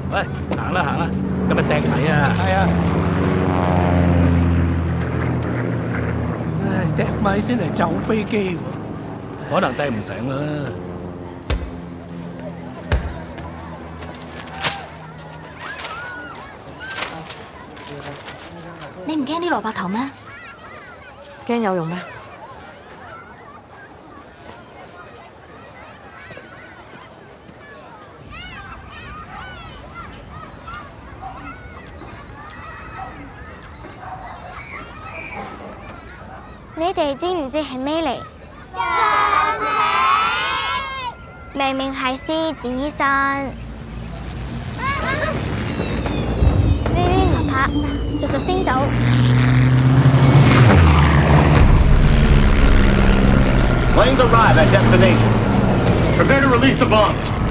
喂，行啦行啦，今日掟米啊！ 係啊。唉，掟米先嚟走飛機喎， 可能掟唔成啦。 你唔驚啲蘿蔔頭咩？ 驚有用咩？ 你哋知唔知係咩嚟？ 橡皮。 明明係獅子山。呢啲唔怕，叔叔先走。 Planes arrive at destination. Prepare to release the bombs.